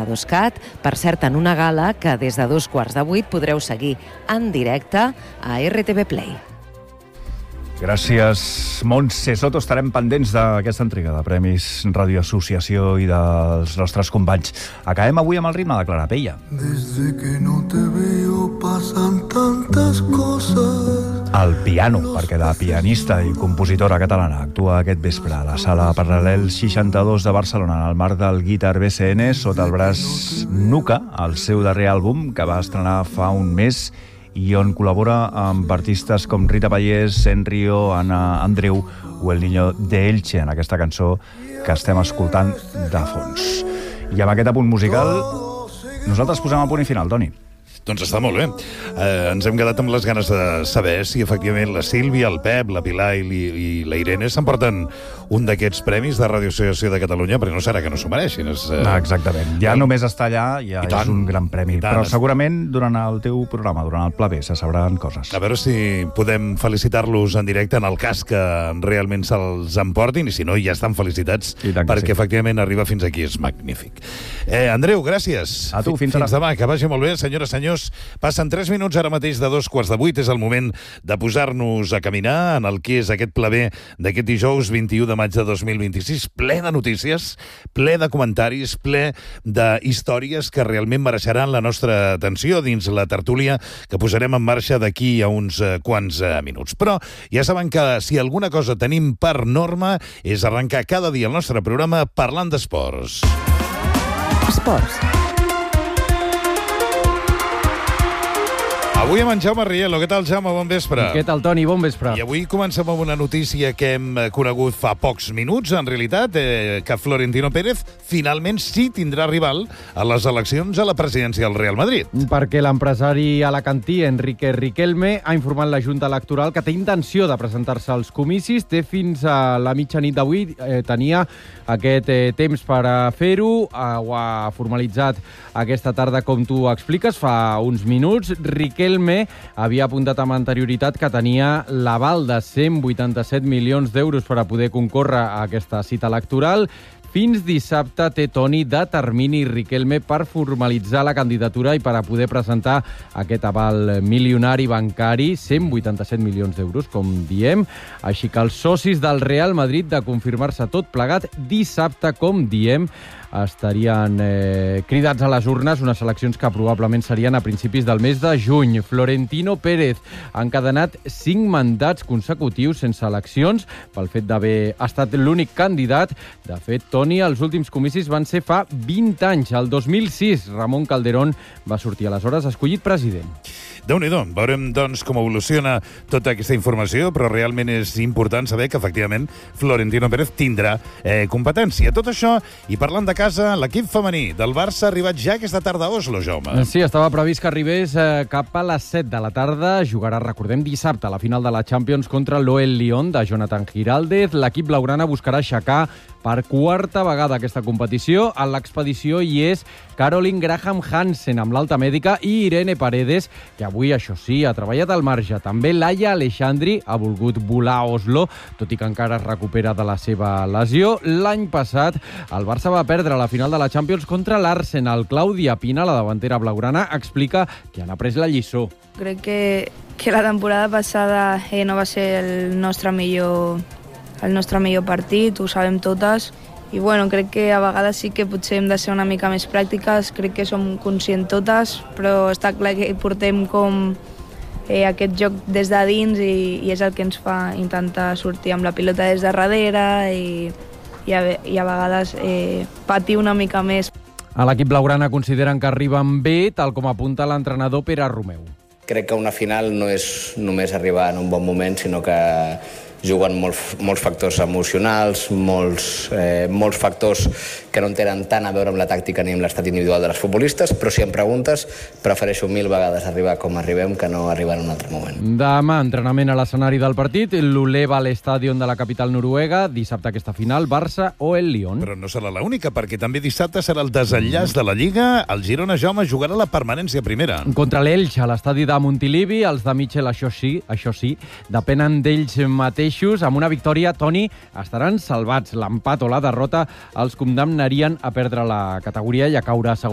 Euskadi, per cert, en una gala que des de 7:15 podreu seguir en directe a RTV Play. Gràcies, Montse Soto. Estarem pendents d'aquesta entrega de Premis Ràdio Associació i dels nostres companys. Acabem avui amb el ritme de Clara Pella. Desde que no te veo pasan tantas cosas. Al piano, perquè de pianista i compositora catalana actua aquest vespre a la Sala Paral·lel 62 de Barcelona en el marc del Guitar BCN sota el braç Nuca, el seu darrer àlbum que va estrenar fa un mes i on col·labora amb artistes com Rita Pallés, Enrio, Ana Andreu o El Niño de Elche en aquesta cançó que estem escoltant de fons. I amb aquest apunt musical nosaltres posem a punt i final, Toni. Doncs està molt bé. Ens hem quedat amb les ganes de saber si efectivament la Sílvia, el Pep, la Pilar i la Irene s'emporten un d'aquests premis de Ràdio Associació de Catalunya, però no serà que no s'ho mereixin. Exactament. Ja només estar allà ja és un gran premi. Però segurament durant el teu programa, durant el Pla B, se sabran coses. A veure si podem felicitar-los en directe en el cas que realment se'ls emportin, i si no, ja estan felicitats perquè efectivament arriba fins aquí. És magnífic. Andreu, gràcies. A tu, fins demà. Que vagi molt bé, senyores, senyors. Passen 3 minuts ara mateix de 7:15. És el moment de posar-nos a caminar en el que és aquest Pla B d'aquest dijous 21 de maig de 2026, ple de notícies, ple de comentaris, ple de històries que realment mereixeran la nostra atenció dins la tertúlia que posarem en marxa d'aquí a uns quants minuts. Però ja saben que si alguna cosa tenim per norma és arrencar cada dia el nostre programa parlant d'esports. Esports. Avui amb en Jaume Riello. Què tal, Jaume? Bon vespre. Què tal, Toni? Bon vespre. I avui comencem amb una notícia que hem conegut fa pocs minuts, en realitat, que Florentino Pérez finalment sí tindrà rival a les eleccions a la presidència del Real Madrid. Perquè l'empresari alacantí Enrique Riquelme ha informat la Junta Electoral que té intenció de presentar-se als comicis. Té fins a la mitjanit d'avui, tenia aquest temps per a fer-ho. Ho ha formalitzat aquesta tarda, com tu expliques, fa uns minuts. Riquelme havia apuntat amb anterioritat que tenia l'aval de 187 milions d'euros per a poder concórrer a aquesta cita electoral. Fins dissabte té, Toni, de termini Riquelme per formalitzar la candidatura i per a poder presentar aquest aval milionari bancari, 187 milions d'euros, com diem. Així que els socis del Real Madrid, de confirmar-se tot plegat, dissabte, com diem, estarien cridats a les urnes, unes eleccions que probablement serien a principis del mes de juny. Florentino Pérez ha encadenat 5 mandats consecutius sense eleccions pel fet d'haver estat l'únic candidat. De fet, Toni, els últims comicis van ser fa 20 anys. El 2006, Ramon Calderón va sortir aleshores escollit president. Déu-n'hi-do. Veurem, doncs, com evoluciona tota aquesta informació, però realment és important saber que, efectivament, Florentino Pérez tindrà competència. Tot això, i parlant de casa, l'equip femení del Barça ha arribat ja aquesta tarda a Oslo, Jaume. Sí, estava previst que arribés cap a les 7 de la tarda. Jugarà, recordem, dissabte a la final de la Champions contra l'OL Lyon de Jonathan Giraldez. L'equip blaugrana buscarà aixecar per 4a vegada aquesta competició. A l'expedició hi és Caroline Graham Hansen, amb l'alta mèdica, i Irene Paredes, que avui, això sí, ha treballat al marge. També Laia Aleixandri ha volgut volar a Oslo, tot i que encara es recupera de la seva lesió. L'any passat, el Barça va perdre la final de la Champions contra l'Arsenal. Clàudia Pina, la davantera blaugrana, explica que han après la lliçó. Crec que la temporada passada no va ser el nostre millor partit, ho sabem totes, i bueno, crec que a vegades sí que potser hem de ser una mica més pràctiques, crec que som conscients totes, però està clar que portem com aquest joc des de dins i és el que ens fa intentar sortir amb la pilota des de darrere i a vegades patir una mica més. A l'equip blaugrana consideren que arriben bé, tal com apunta l'entrenador Pere Romeu. Crec que una final no és només arribar en un bon moment, sinó que juguen molts factors emocionals, molts factors que no tenen tant a veure amb la tàctica ni amb l'estat individual de les futbolistes, però si em preguntes, prefereixo 1000 vegades arribar com arribem que no arribar en un altre moment. Demà, entrenament a l'escenari del partit, l'Uleva Stadion de la capital noruega, dissabte aquesta final, Barça o el Lyon. Però no serà l'única, perquè també dissabte serà el desenllaç de la Lliga. El Girona, Jaume, jugarà la permanència primera. Contra l'Elx, a l'estadi de Montilivi, els de Michel, això sí, depenen d'ells mateixos. Amb una victòria, Toni, estaran salvats. L'empat o la derrota els condemnarien a perdre la categoria i a caure a segona.